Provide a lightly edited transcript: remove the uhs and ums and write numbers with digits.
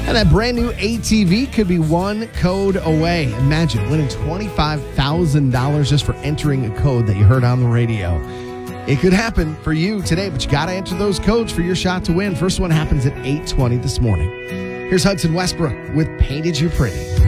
And that brand new ATV could be one code away. Imagine winning $25,000 just for entering a code that you heard on the radio. It could happen for you today, but you got to enter those codes for your shot to win. First one happens at 8:20 this morning. Here's Hudson Westbrook with Painted You Pretty.